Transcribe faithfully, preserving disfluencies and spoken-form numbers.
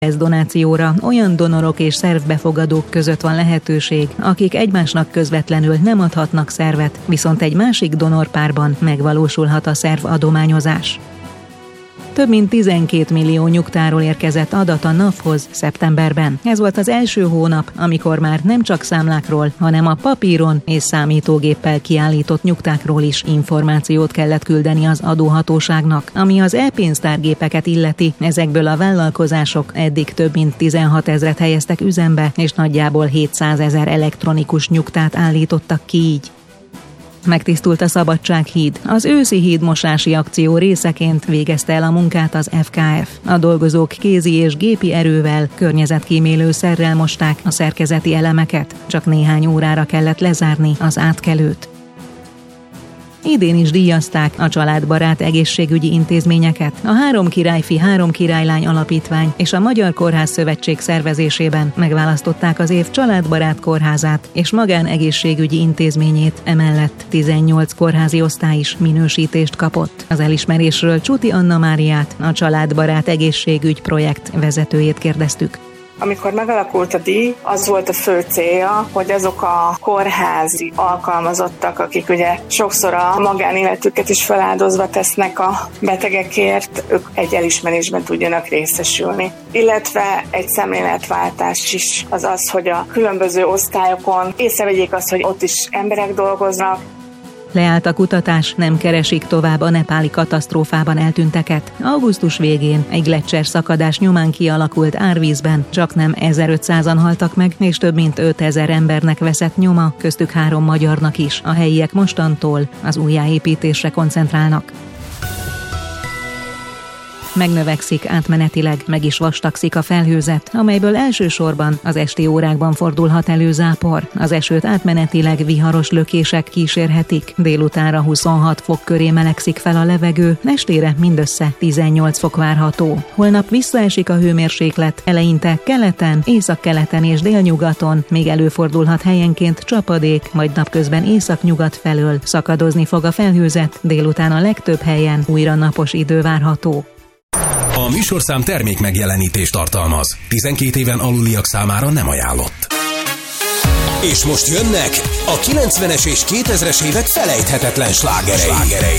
Ez donációra olyan donorok és szervbefogadók között van lehetőség, akik egymásnak közvetlenül nem adhatnak szervet, viszont egy másik donorpárban megvalósulhat a szervadományozás. Több mint tizenkét millió nyugtáról érkezett adat a NAV-hoz szeptemberben. Ez volt az első hónap, amikor már nem csak számlákról, hanem a papíron és számítógéppel kiállított nyugtákról is információt kellett küldeni az adóhatóságnak. Ami az e-pénztárgépeket illeti, ezekből a vállalkozások eddig több mint tizenhat ezret helyeztek üzembe, és nagyjából hétszázezer elektronikus nyugtát állítottak ki így. Megtisztult a Szabadsághíd. Az őszi hídmosási akció részeként végezte el a munkát az ef ká ef. A dolgozók kézi és gépi erővel, környezetkímélő szerrel mosták a szerkezeti elemeket. Csak néhány órára kellett lezárni az átkelőt. Idén is díjazták a családbarát egészségügyi intézményeket. A Három Királyfi, Három Királylány Alapítvány és a Magyar Kórház Szövetség szervezésében megválasztották az év családbarát kórházát és magánegészségügyi intézményét, emellett tizennyolc kórházi osztály is minősítést kapott. Az elismerésről Csuti Anna Máriát, a Családbarát Egészségügy projekt vezetőjét kérdeztük. Amikor megalakult a díj, az volt a fő célja, hogy azok a kórházi alkalmazottak, akik ugye sokszor a magánéletüket is feláldozva tesznek a betegekért, ők egy elismerésben tudjanak részesülni. Illetve egy szemléletváltás is az az, hogy a különböző osztályokon észrevegyék azt, hogy ott is emberek dolgoznak. Leállt a kutatás, nem keresik tovább a nepáli katasztrófában eltűnteket. Augusztus végén egy gleccser szakadás nyomán kialakult árvízben csaknem ezerötszázan haltak meg, és több mint ötezer embernek veszett nyoma, köztük három magyarnak is. A helyiek mostantól az újjáépítésre koncentrálnak. Megnövekszik átmenetileg, meg is vastagszik a felhőzet, amelyből elsősorban az esti órákban fordulhat elő zápor. Az esőt átmenetileg viharos lökések kísérhetik. Délutánra huszonhat fok köré melegszik fel a levegő, estére mindössze tizennyolc fok várható. Holnap visszaesik a hőmérséklet, eleinte keleten, északkeleten és délnyugaton, még előfordulhat helyenként csapadék, majd napközben északnyugat felől szakadozni fog a felhőzet, délután a legtöbb helyen újra napos idő várható. A műsorszám termék megjelenítést tartalmaz. tizenkét éven aluliak számára nem ajánlott. És most jönnek a kilencvenes és kétezres évek felejthetetlen slágerei.